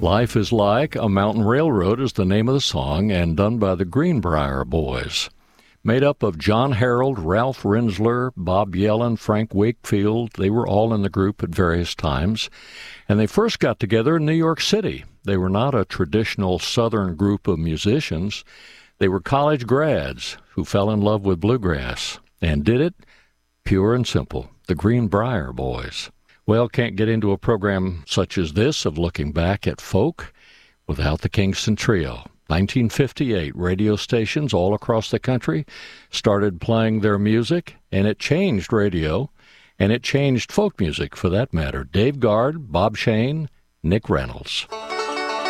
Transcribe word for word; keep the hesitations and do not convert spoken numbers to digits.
Life is Like a Mountain Railroad is the name of the song, and done by the Greenbrier Boys. Made up of John Harold, Ralph Rinsler, Bob Yellen, Frank Wakefield. They were all in the group at various times. And they first got together in New York City. They were not a traditional Southern group of musicians. They were college grads who fell in love with bluegrass and did it pure and simple. The Greenbrier Boys. Well, can't get into a program such as this of looking back at folk without the Kingston Trio. nineteen fifty-eight, radio stations all across the country started playing their music, and it changed radio, and it changed folk music for that matter. Dave Guard, Bob Shane, Nick Reynolds.